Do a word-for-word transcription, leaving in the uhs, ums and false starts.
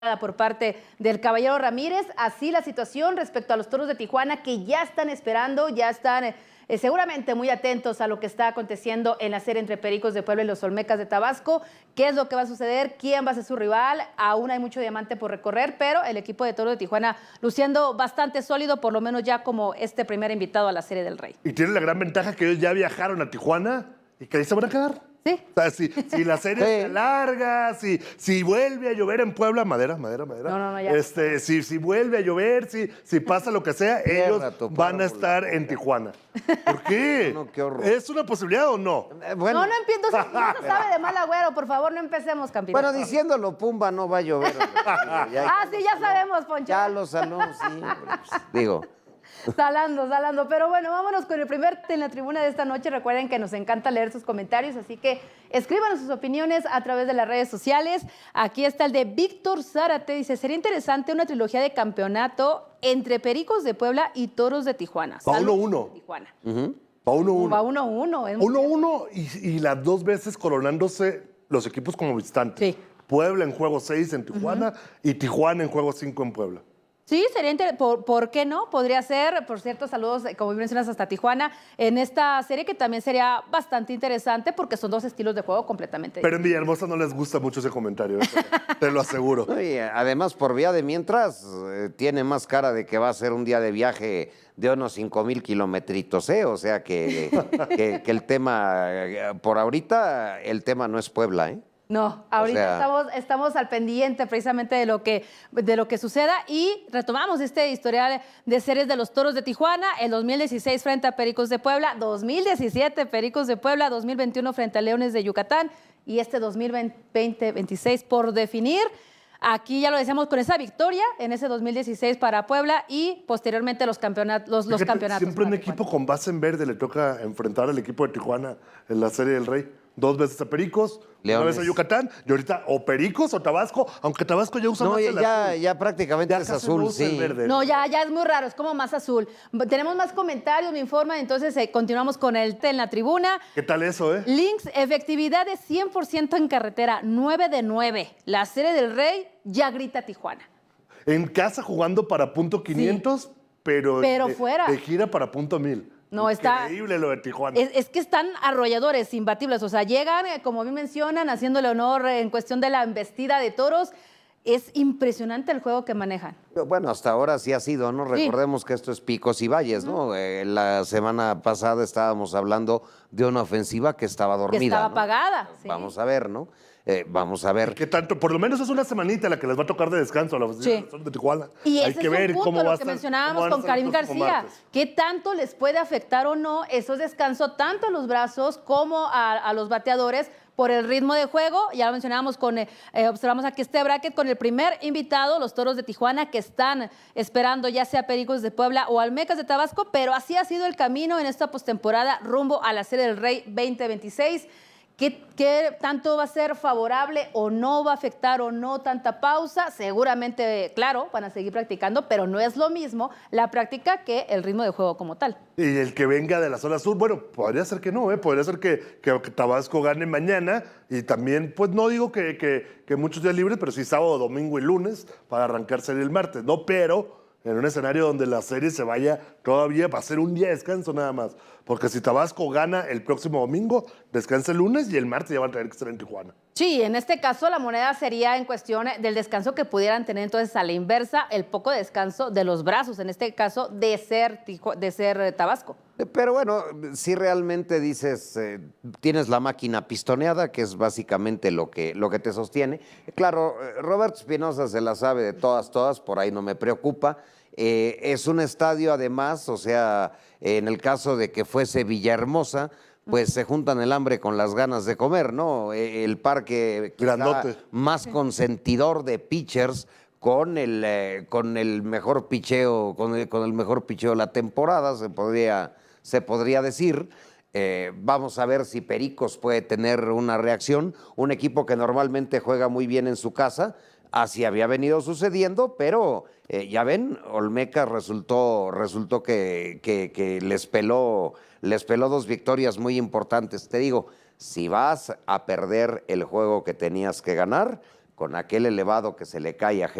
por parte del Caballero Ramírez. Así la situación respecto a los Toros de Tijuana, que ya están esperando, ya están eh, seguramente muy atentos a lo que está aconteciendo en la serie entre Pericos de Puebla y los Olmecas de Tabasco. ¿Qué es lo que va a suceder? ¿Quién va a ser su rival? Aún hay mucho diamante por recorrer, pero el equipo de Toros de Tijuana luciendo bastante sólido, por lo menos ya como este primer invitado a la Serie del Rey. Y tiene la gran ventaja que ellos ya viajaron a Tijuana y que ahí se van a quedar. Sí. O sea, si, si la serie Sí. se alarga, si, si vuelve a llover en Puebla, madera, madera, madera. No, no, no, ya. Este, si, si vuelve a llover, si, si pasa lo que sea, Tierra, ellos tu van a párvulo. estar en Tijuana. ¿Por qué? No, qué horror. ¿Es una posibilidad o no? Eh, bueno, No, no empiezo, no se sabe de mal agüero, por favor, no empecemos, Campito. bueno, diciéndolo, Pumba, no va a llover. Ya- Ah, sí, ya sabemos, Poncho. Ya lo sanó, sí. hombre, pues, digo, Salando, salando. Pero bueno, vámonos con el primer en la tribuna de esta noche. Recuerden que nos encanta leer sus comentarios, así que escríbanos sus opiniones a través de las redes sociales. Aquí está el de Víctor Zárate. Dice, sería interesante una trilogía de campeonato entre Pericos de Puebla y Toros de Tijuana. Va Saludos uno uno. de Tijuana. Va uno uno. Va uno uno. es muy Uno bien. uno y, y las dos veces coronándose los equipos como visitantes. Sí. Puebla en juego seis en Tijuana y Tijuana en juego cinco en Puebla. Sí, sería interesante. ¿Por, ¿Por qué no? Podría ser, por cierto, saludos, eh, como mencionas, hasta Tijuana, en esta serie que también sería bastante interesante porque son dos estilos de juego completamente Pero en Villahermosa no les gusta mucho ese comentario, eso te lo aseguro. no, y además, por vía de mientras, eh, tiene más cara de que va a ser un día de viaje de unos cinco mil kilometritos, ¿eh? O sea que, que, que el tema, eh, por ahorita, el tema no es Puebla, ¿eh? No, ahorita sea- estamos, estamos al pendiente precisamente de lo, que, de lo que suceda y retomamos este historial de series de los Toros de Tijuana, el dos mil dieciséis frente a Pericos de Puebla, dos mil diecisiete Pericos de Puebla, dos mil veintiuno frente a Leones de Yucatán y este dos mil veinte veintiséis por definir. Aquí ya lo decíamos con esa victoria en ese dos mil dieciséis para Puebla y posteriormente los, campeonatos, los, los Fíjate, campeonatos. siempre un para equipo Tijuana. con base en verde le toca enfrentar al equipo de Tijuana en la Serie del Rey. Dos veces a Pericos, Leones. una vez a Yucatán, y ahorita o Pericos o Tabasco, aunque Tabasco ya usa No, más ya, el ya, azul. ya prácticamente Ya es casi no azul, usa el sí. verde. No, ya, ya es muy raro, es como más azul. Tenemos más comentarios, me informan, entonces eh, continuamos con el té en la tribuna. ¿Qué tal eso, eh? Links, efectividad de cien por ciento en carretera, nueve de nueve. La Serie del Rey ya grita Tijuana. En casa jugando para punto quinientos, pero, Pero de, fuera. de gira para punto mil. No, está- Increíble lo de Tijuana. Es, es que están arrolladores, imbatibles. O sea, llegan, eh, como bien mencionan, haciéndole honor eh, en cuestión de la embestida de toros. Es impresionante el juego que manejan. Bueno, hasta ahora sí ha sido, ¿no? Sí. Recordemos que esto es picos y valles, ¿no? Eh, la semana pasada estábamos hablando de una ofensiva que estaba dormida. estaba ¿no? apagada, sí. Vamos a ver, ¿no? Eh, vamos a ver. ¿Qué tanto? Por lo menos es una semanita la que les va a tocar de descanso a la oficina Sí. de los Toros de Tijuana. Y Hay ese que es ver un punto, cómo va lo a que estar- mencionábamos cómo van a con estar el Karim próximo García. martes. ¿Qué tanto les puede afectar o no esos descansos, tanto a los brazos como a, a los bateadores, por el ritmo de juego? Ya lo mencionábamos con, eh, eh, observamos aquí este bracket con el primer invitado, los Toros de Tijuana, que están esperando ya sea Pericos de Puebla o Olmecas de Tabasco, pero así ha sido el camino en esta postemporada rumbo a la Serie del Rey veinte veintiséis. ¿Qué, ¿Qué tanto va a ser favorable o no va a afectar o no tanta pausa? Seguramente, claro, van a seguir practicando, pero no es lo mismo la práctica que el ritmo de juego como tal. Y el que venga de la zona sur, bueno, podría ser que no, ¿eh? Podría ser que, que, que Tabasco gane mañana y también, pues no digo que, que, que muchos días libres, pero sí sábado, domingo y lunes para arrancar serie el martes, ¿no? Pero en un escenario donde la serie se vaya todavía, va a ser un día de descanso nada más. Porque si Tabasco gana el próximo domingo, descansa el lunes y el martes ya van a tener que estar en Tijuana. Sí, en este caso la moneda sería en cuestión del descanso que pudieran tener entonces a la inversa, el poco descanso de los brazos, en este caso de ser, Tiju- de ser eh, Tabasco. Eh, Pero bueno, si realmente dices, eh, tienes la máquina pistoneada, que es básicamente lo que, lo que te sostiene. Claro, eh, Roberto Espinosa se la sabe de todas, todas, por ahí no me preocupa. Eh, es un estadio además, o sea, en el caso de que fuese Villahermosa, pues se juntan el hambre con las ganas de comer, ¿no? Eh, El parque quizá Grandote. más consentidor de pitchers con el, eh, con el mejor picheo, con el, con el mejor picheo de la temporada, se podría, se podría decir. Eh, vamos a ver si Pericos puede tener una reacción. Un equipo que normalmente juega muy bien en su casa, así había venido sucediendo, pero eh, ya ven, Olmeca resultó, resultó que, que, que les peló, les peló dos victorias muy importantes. Te digo, si vas a perder el juego que tenías que ganar, con aquel elevado que se le cae a